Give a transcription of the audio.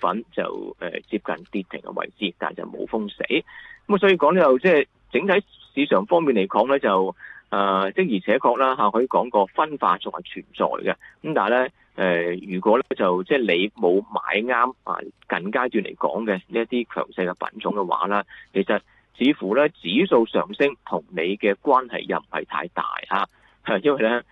份就接近跌停嘅位置，但係就冇封死。咁所以講就即係整體市場方面嚟講咧，就的而且確啦嚇，可以講個分化仲係存在嘅。咁但係咧如果咧就即係你冇買啱近階段嚟講嘅呢一啲強勢嘅品種嘅話啦，其實似乎咧指數上升同你嘅關係又唔係太大嚇，因為咧